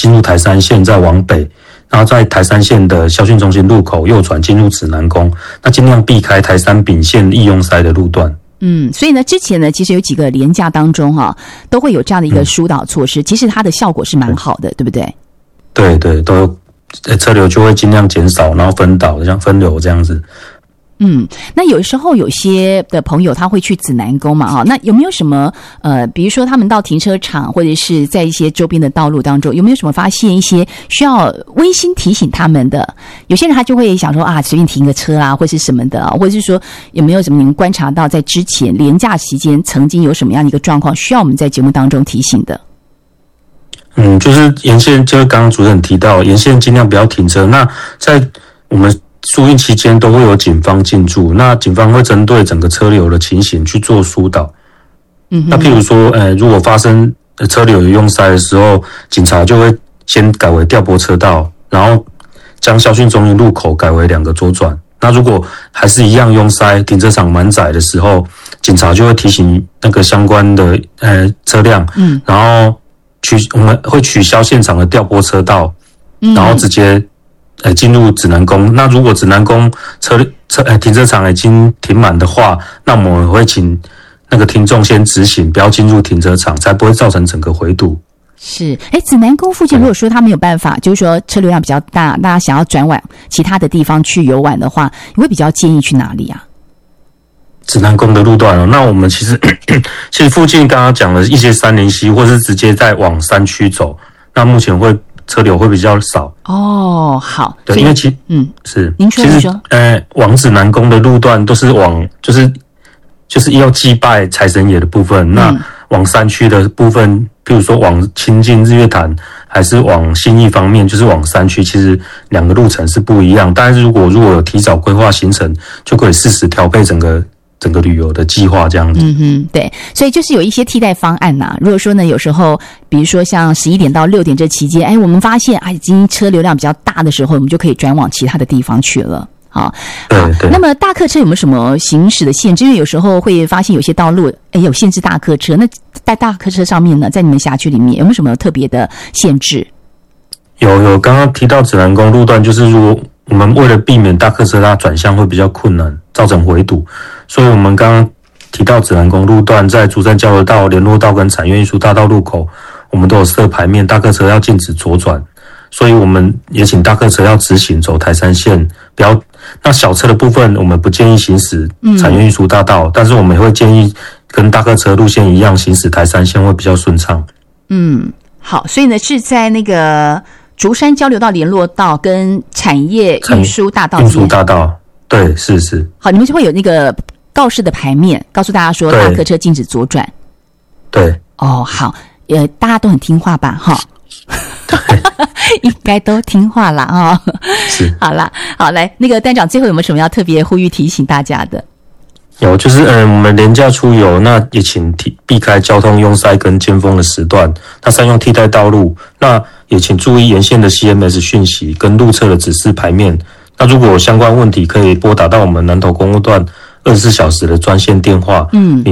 进入台三线再往北，然后在台三线的校训中心路口右转进入指南宫，那尽量避开台三丙线义用塞的路段。 所以呢，之前呢，其实有几个连假当中都会有这样的一个疏导措施，其实它的效果是蛮好的，对不对？ 对对，都车流就会尽量减少，然后分导像分流这样子。 那有时候有些的朋友他会去指南宫嘛，那有没有什么比如说他们到停车场或者是在一些周边的道路当中，有没有什么发现一些需要温馨提醒他们的？有些人他就会想说随便停个车啦，或是什么的，或者是说有没有什么您观察到在之前连假期间曾经有什么样的一个状况需要我们在节目当中提醒的？ 就是沿线，就是刚刚主任提到，沿线尽量不要停车。那在我们疏运期间都会有警方进驻，那警方会针对整个车流的情形去做疏导。那譬如说，如果发生车流有拥塞的时候，警察就会先改为调拨车道，然后将校训中心路口改为2个左转。那如果还是一样拥塞，停车场满载的时候，警察就会提醒那个相关的车辆，然后我们会取消现场的调拨车道，然后直接进入指南宫。那如果指南宫停车场已经停满的话，那我们会请那个听众先直行，不要进入停车场，才不会造成整个回堵。 是，指南宫附近如果说他没有办法，就是说车流量比较大，大家想要转往其他的地方去游玩的话，你会比较建议去哪里啊？ 指南宫的路段那我们其实附近刚刚讲的一些山林溪，或是直接再往山区走，那目前车流会比较少。 好， 对，因为是您说， 其实往指南宫的路段都是往就是要祭拜财神爷的部分。那往山区的部分，譬如说往清境日月潭，还是往信义方面，就是往山区，其实2个路程是不一样。但是如果有提早规划行程，就可以适时调配整个旅游的计划这样子。 对，所以就是有一些替代方案如果说呢，有时候比如说像11点到6点这期间，我们发现已经车流量比较大的时候，我们就可以转往其他的地方去了。好，那么大客车有没有什么行驶的限制？因为有时候会发现有些道路有限制大客车，那在大客车上面呢，在你们辖区里面有没有什么特别的限制？ 有，刚刚提到指南宫路段，就是如果我们为了避免大客车它转向会比较困难，造成回堵，所以我们刚刚提到指南宫路段，在竹山交流道、联络道跟产业运输大道路口，我们都有设牌面，大客车要禁止左转。所以我们也请大客车要直行走台三线，不要。那小车的部分，我们不建议行驶产业运输大道，但是我们也会建议跟大客车路线一样行驶台三线会比较顺畅。 好，所以呢是在那个竹山交流道、联络道跟产业运输大道。运输大道，对，是。 好，你们就会有那个告示的牌面，告诉大家说大客车禁止左转。 对。 好，大家都很听话吧？应该都听话啦是， 好啦，好，来，那个单长最后有没有什么要特别呼吁提醒大家的？ 有，就是我们连假出游，那也请避开交通拥塞跟尖峰的时段，那善用替代道路，那也请注意沿线的 CMS 讯息跟路侧的指示牌面。那如果有相关问题，可以拨打到我们南投公路段24小时的专线电话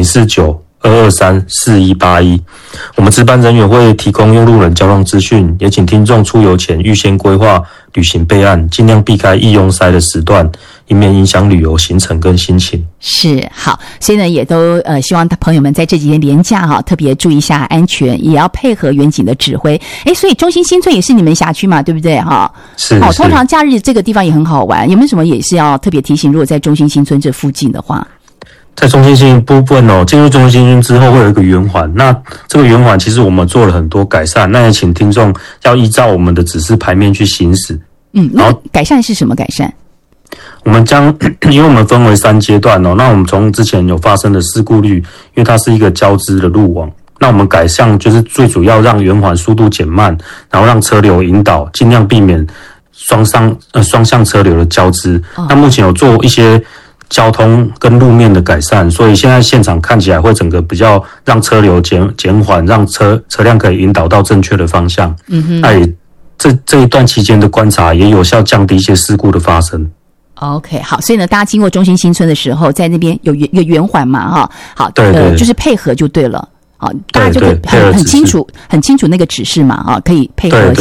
049-223-4181，我们值班人员会提供用路人交通资讯，也请听众出游前预先规划旅行备案，尽量避开易拥塞的时段，以免影响旅游行程跟心情。 是，好，所以呢，也都希望朋友们在这几天连假特别注意一下安全，也要配合远景的指挥。所以中心新村也是你们辖区嘛，对不对是。 好，通常假日这个地方也很好玩，有没有什么也是要特别提醒？如果在中心新村这附近的话？ 在中心新部分进入中心新村之后会有一个圆环，那这个圆环其实我们做了很多改善，那也请听众要依照我们的指示牌面去行驶。 那改善是什么改善？ 我们因为我们分为3阶段那我们从之前有发生的事故率，因为它是一个交织的路网，那我们改善就是最主要让圆环速度减慢，然后让车流引导，尽量避免双向车流的交织。那目前有做一些交通跟路面的改善，所以现在现场看起来会整个比较让车流减缓，让车辆可以引导到正确的方向。那也这一段期间的观察也有效降低一些事故的发生。 OK， 好，所以呢，大家经过中心新村的时候，在那边有一个圆环嘛，好， 对， 就是配合就对了。大家就可以很清楚那个指示嘛，可以配合